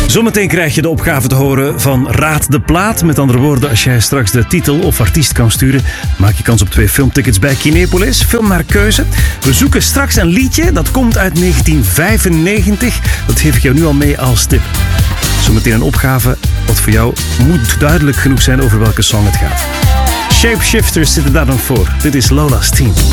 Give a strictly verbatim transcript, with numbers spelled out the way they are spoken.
Zometeen krijg je de opgave te horen van Raad de Plaat. Met andere woorden, als jij straks de titel of artiest kan sturen, maak je kans op twee filmtickets bij Kinepolis. Film naar keuze. We zoeken straks een liedje dat komt uit negentien vijfennegentig. Dat geef ik jou nu al mee als tip. Zometeen een opgave wat voor jou moet duidelijk genoeg zijn over welke song het gaat. Shapeshifters zitten daar dan voor. Dit is Lola's Team.